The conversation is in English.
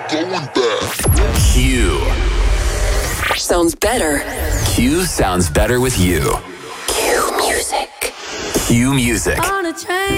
going back. Q. Sounds better. Q sounds better with you. Q music. Q Music. On a train.